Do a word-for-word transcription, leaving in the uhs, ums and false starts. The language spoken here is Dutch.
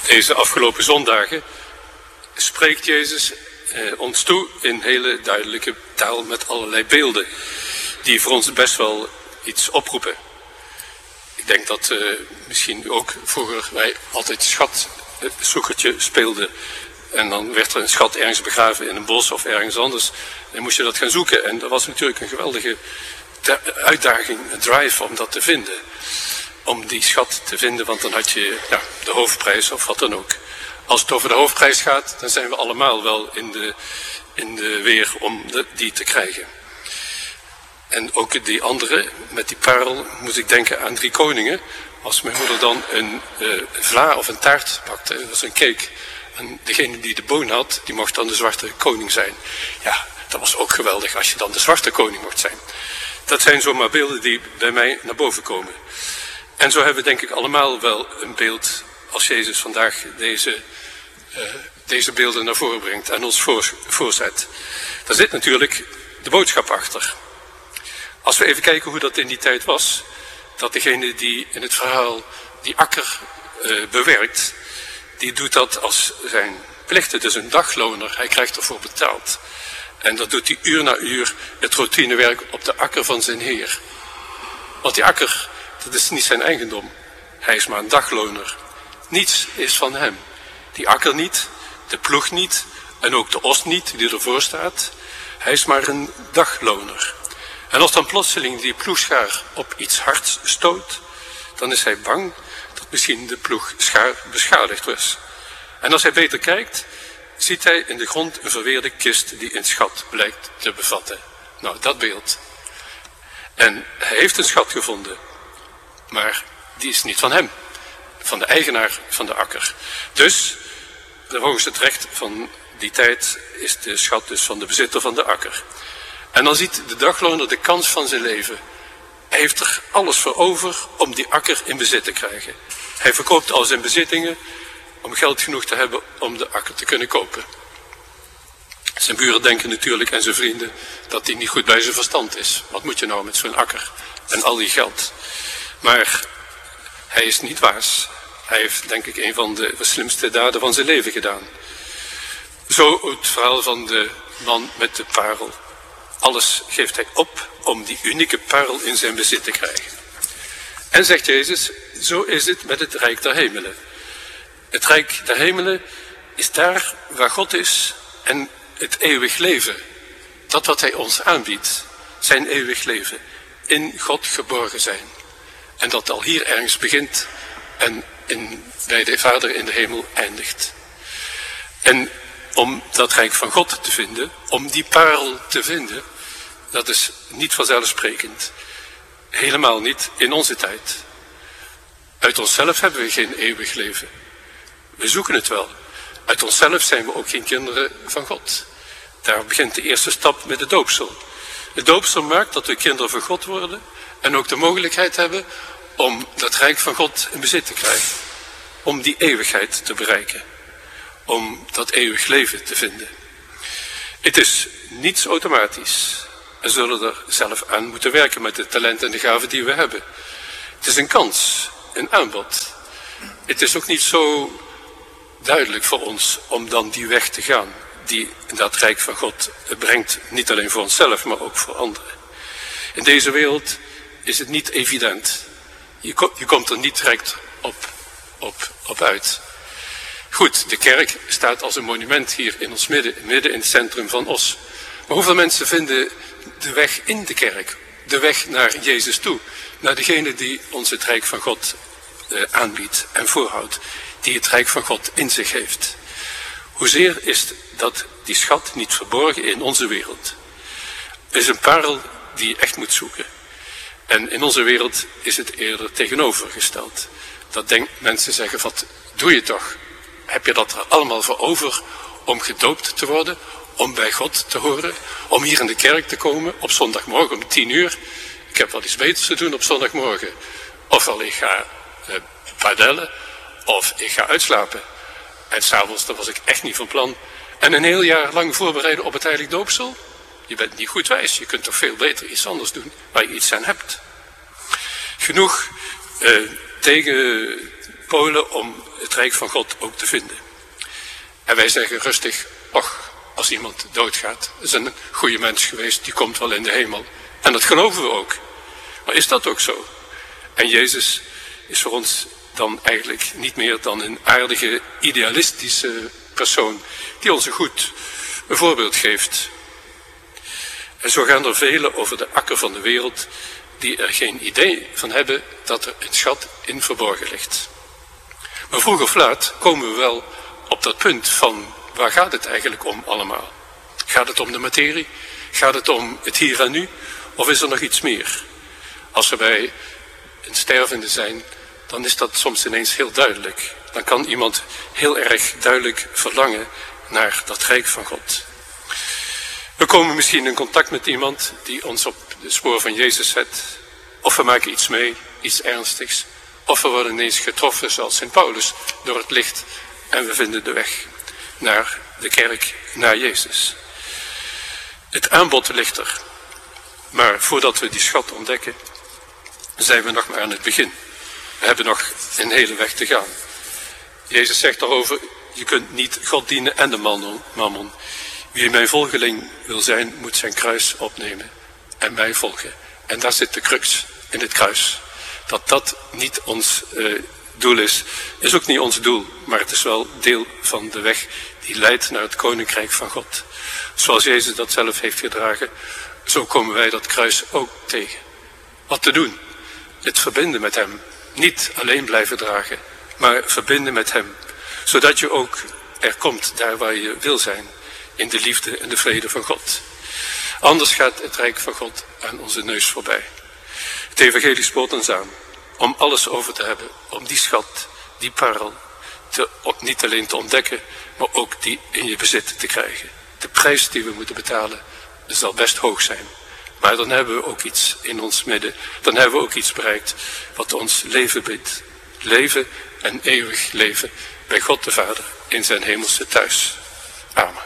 Deze afgelopen zondagen spreekt Jezus eh, ons toe in hele duidelijke taal met allerlei beelden die voor ons best wel iets oproepen. Ik denk dat eh, misschien ook vroeger wij altijd schatzoekertje speelden en dan werd er een schat ergens begraven in een bos of ergens anders en moest je dat gaan zoeken en dat was natuurlijk een geweldige uitdaging, een drive om dat te vinden. Om die schat te vinden, want dan had je ja, de hoofdprijs of wat dan ook. Als het over de hoofdprijs gaat, dan zijn we allemaal wel in de, in de weer om de, die te krijgen. En ook die andere, met die parel, moest ik denken aan Drie Koningen. Als mijn moeder dan een uh, vla of een taart pakte, dat was een cake. En degene die de boon had, die mocht dan de zwarte koning zijn. Ja, dat was ook geweldig als je dan de zwarte koning mocht zijn. Dat zijn zomaar beelden die bij mij naar boven komen. En zo hebben we denk ik allemaal wel een beeld als Jezus vandaag deze, uh, deze beelden naar voren brengt en ons voor, voorzet. Daar zit natuurlijk de boodschap achter. Als we even kijken hoe dat in die tijd was, dat degene die in het verhaal die akker uh, bewerkt, die doet dat als zijn plicht. Het is een dagloner, hij krijgt ervoor betaald. En dat doet hij uur na uur het routinewerk op de akker van zijn heer. Want die akker, dat is niet zijn eigendom. Hij is maar een dagloner. Niets is van hem. Die akker niet, de ploeg niet en ook de os niet die ervoor staat. Hij is maar een dagloner. En als dan plotseling die ploegschaar op iets hards stoot, dan is hij bang dat misschien de ploegschaar beschadigd was. En als hij beter kijkt, ziet hij in de grond een verweerde kist die een schat blijkt te bevatten. Nou, dat beeld. En hij heeft een schat gevonden, maar die is niet van hem, van de eigenaar van de akker. Dus, volgens het recht van die tijd, is de schat dus van de bezitter van de akker. En dan ziet de dagloner de kans van zijn leven. Hij heeft er alles voor over om die akker in bezit te krijgen. Hij verkoopt al zijn bezittingen om geld genoeg te hebben om de akker te kunnen kopen. Zijn buren denken natuurlijk en zijn vrienden dat hij niet goed bij zijn verstand is. Wat moet je nou met zo'n akker en al die geld? Maar hij is niet waas. Hij heeft denk ik een van de slimste daden van zijn leven gedaan. Zo het verhaal van de man met de parel. Alles geeft hij op om die unieke parel in zijn bezit te krijgen. En zegt Jezus, zo is het met het Rijk der Hemelen. Het Rijk der Hemelen is daar waar God is en het eeuwig leven. Dat wat hij ons aanbiedt, zijn eeuwig leven. In God geborgen zijn. En dat al hier ergens begint en in, bij de Vader in de hemel eindigt. En om dat Rijk van God te vinden, om die parel te vinden, dat is niet vanzelfsprekend. Helemaal niet in onze tijd. Uit onszelf hebben we geen eeuwig leven. We zoeken het wel. Uit onszelf zijn we ook geen kinderen van God. Daar begint de eerste stap met de doopsel. De doopsel maakt dat we kinderen van God worden en ook de mogelijkheid hebben om dat Rijk van God in bezit te krijgen. Om die eeuwigheid te bereiken. Om dat eeuwig leven te vinden. Het is niets automatisch. We zullen er zelf aan moeten werken met de talenten en de gaven die we hebben. Het is een kans, een aanbod. Het is ook niet zo duidelijk voor ons om dan die weg te gaan die dat Rijk van God brengt, niet alleen voor onszelf, maar ook voor anderen. In deze wereld is het niet evident. Je, kom, je komt er niet direct op, op, op uit. Goed, de kerk staat als een monument hier in ons midden, midden in het centrum van Os. Maar hoeveel mensen vinden de weg in de kerk, de weg naar Jezus toe, naar degene die ons het Rijk van God eh, aanbiedt en voorhoudt, die het Rijk van God in zich heeft. Hoezeer is dat die schat niet verborgen in onze wereld? Het is een parel die je echt moet zoeken. En in onze wereld is het eerder tegenovergesteld. Dat denk, mensen zeggen, wat doe je toch? Heb je dat er allemaal voor over om gedoopt te worden, om bij God te horen, om hier in de kerk te komen op zondagmorgen om tien uur? Ik heb wel iets beters te doen op zondagmorgen. Ofwel ik ga uh, padellen, of ik ga uitslapen. En s'avonds, dat was ik echt niet van plan. En een heel jaar lang voorbereiden op het heilig doopsel? Je bent niet goed wijs, je kunt toch veel beter iets anders doen waar je iets aan hebt. Genoeg uh, tegen Polen om het Rijk van God ook te vinden. En wij zeggen rustig, och, als iemand doodgaat, is een goede mens geweest, die komt wel in de hemel. En dat geloven we ook. Maar is dat ook zo? En Jezus is voor ons dan eigenlijk niet meer dan een aardige, idealistische persoon die ons een goed voorbeeld geeft. En zo gaan er velen over de akker van de wereld die er geen idee van hebben dat er een schat in verborgen ligt. Maar vroeg of laat komen we wel op dat punt van waar gaat het eigenlijk om allemaal? Gaat het om de materie? Gaat het om het hier en nu? Of is er nog iets meer? Als we bij een stervende zijn, dan is dat soms ineens heel duidelijk. Dan kan iemand heel erg duidelijk verlangen naar dat Rijk van God. We komen misschien in contact met iemand die ons op het spoor van Jezus zet. Of we maken iets mee, iets ernstigs. Of we worden ineens getroffen, zoals Sint Paulus, door het licht. En we vinden de weg naar de kerk, naar Jezus. Het aanbod ligt er. Maar voordat we die schat ontdekken, zijn we nog maar aan het begin. We hebben nog een hele weg te gaan. Jezus zegt daarover, je kunt niet God dienen en de mammon. Wie mijn volgeling wil zijn, moet zijn kruis opnemen en mij volgen. En daar zit de crux in het kruis. Dat dat niet ons uh, doel is, is ook niet ons doel, maar het is wel deel van de weg die leidt naar het koninkrijk van God. Zoals Jezus dat zelf heeft gedragen, zo komen wij dat kruis ook tegen. Wat te doen? Het verbinden met hem. Niet alleen blijven dragen, maar verbinden met hem. Zodat je ook er komt daar waar je wil zijn. In de liefde en de vrede van God. Anders gaat het Rijk van God aan onze neus voorbij. Het evangelie spoort ons aan om alles over te hebben. Om die schat, die parel, te, niet alleen te ontdekken, maar ook die in je bezit te krijgen. De prijs die we moeten betalen zal best hoog zijn. Maar dan hebben we ook iets in ons midden. Dan hebben we ook iets bereikt wat ons leven biedt. Leven en eeuwig leven bij God de Vader in zijn hemelse thuis. Amen.